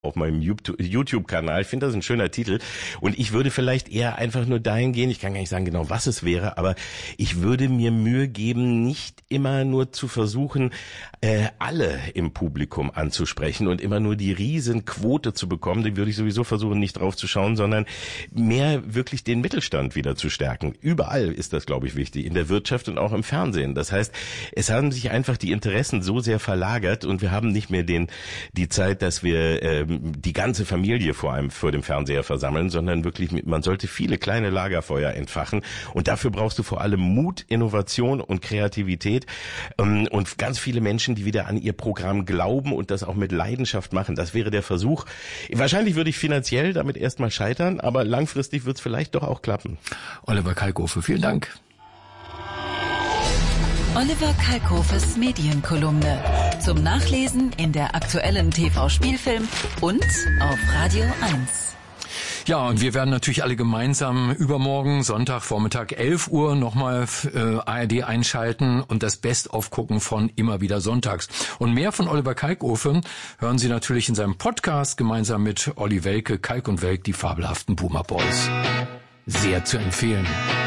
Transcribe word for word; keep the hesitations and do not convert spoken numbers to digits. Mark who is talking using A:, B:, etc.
A: auf meinem YouTube-Kanal. Ich finde das ein schöner Titel. Und ich würde vielleicht eher einfach nur dahin gehen, ich kann gar nicht sagen genau, was es wäre, aber ich würde mir Mühe geben, nicht immer nur zu versuchen, äh, alle im Publikum anzusprechen und immer nur die Riesenquote zu bekommen. Die würde ich sowieso versuchen, nicht drauf zu schauen, sondern mehr wirklich den Mittelstand wieder zu stärken. Überall ist das, glaube ich, wichtig. In der Wirtschaft und auch im Fernsehen. Das heißt, es haben sich einfach die Interessen so sehr verlagert und wir haben nicht mehr den die Zeit, dass wir äh, die ganze Familie vor einem vor dem Fernseher versammeln, sondern wirklich, man sollte viele kleine Lagerfeuer entfachen und dafür brauchst du vor allem Mut, Innovation und Kreativität und ganz viele Menschen, die wieder an ihr Programm glauben und das auch mit Leidenschaft machen. Das wäre der Versuch. Wahrscheinlich würde ich finanziell damit erstmal scheitern, aber langfristig wird es vielleicht doch auch klappen.
B: Oliver Kalkofe, vielen Dank.
C: Oliver Kalkofes Medienkolumne. Zum Nachlesen in der aktuellen T V-Spielfilm und auf Radio eins.
B: Ja, und wir werden natürlich alle gemeinsam übermorgen, Sonntag, Vormittag, elf Uhr, nochmal äh, A R D einschalten und das Best-of gucken von Immer wieder sonntags. Und mehr von Oliver Kalkofe hören Sie natürlich in seinem Podcast gemeinsam mit Olli Welke, Kalk und Welk, die fabelhaften Boomer Boys. Sehr zu empfehlen.